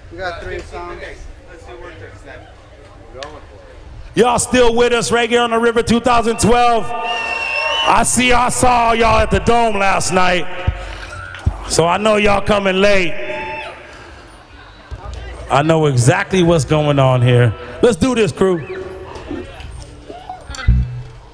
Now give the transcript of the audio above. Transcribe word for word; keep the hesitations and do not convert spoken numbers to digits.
We got three songs. Let's do work tricks then. We're going for it. Y'all still with us, Reggae on the River two thousand twelve? I see I saw y'all at the Dome last night, so I know y'all coming late. I know exactly what's going on here. Let's do this, crew.